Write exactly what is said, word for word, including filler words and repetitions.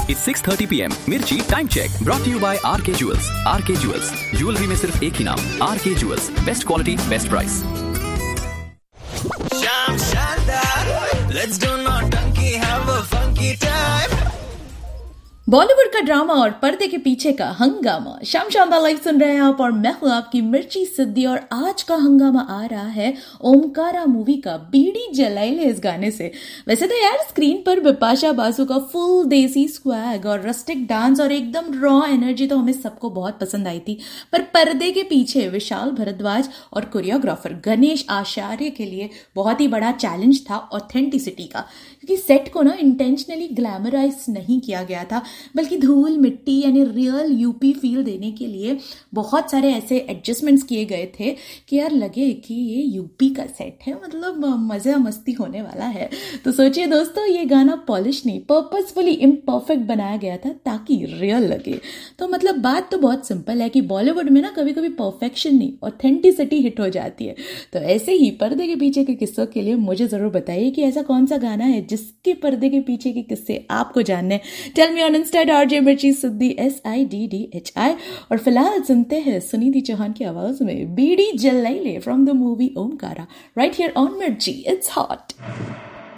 It's six thirty p m Mirchi Time Check brought to you by R K Jewels. R K Jewels. Jewelry में सिर्फ एक ही नाम R K Jewels. Best quality, best price. Sham Shandar, let's do not donkey, have a funky time. Bollywood का drama और पर्दे के पीछे का हंगामा। शाम शानदार लाइव सुन रहे हैं आप और मैं हूं आपकी मिर्ची सिद्धि। और आज का हंगामा आ रहा है ओमकारा मूवी का बीड़ी जलाइले इस गाने से। वैसे तो यार स्क्रीन पर बिपाशा बासु का फुल देसी स्क्वैग और रस्टिक डांस और एकदम रॉ एनर्जी तो हमें सबको बहुत पसंद आई थी, पर पर्दे के पीछे विशाल भरद्वाज और कोरियोग्राफर गणेश आचार्य के लिए बहुत ही बड़ा चैलेंज था ऑथेंटिसिटी का, क्योंकि सेट को ना इंटेंशनली ग्लैमराइज नहीं किया गया था, बल्कि धूल मिट्टी यानी रियल यूपी फील देने के लिए बहुत सारे ऐसे एडजस्टमेंट्स किए गए थे कि यार लगे कि ये यूपी का सेट है, मतलब मजा मस्ती होने वाला है। तो सोचिए दोस्तों, ये गाना पॉलिश नहीं पर्पसफुली इम्परफेक्ट बनाया गया था ताकि रियल लगे। तो मतलब बात तो बहुत सिंपल है कि बॉलीवुड में ना कभी कभी परफेक्शन नहीं ऑथेंटिसिटी हिट हो जाती है। तो ऐसे ही पर्दे के पीछे के किस्सों के लिए मुझे जरूर बताइए कि ऐसा कौन सा गाना है जिसके पर्दे के पीछे के किस्से आपको जानने। Tell me on Insta RJ मिर्ची सिद्धि S I D D H I. और फिलहाल सुनते हैं सुनिधि चौहान की आवाज में बीड़ी जलाइले from the movie Omkara, right here on मिर्ची, इट्स हॉट।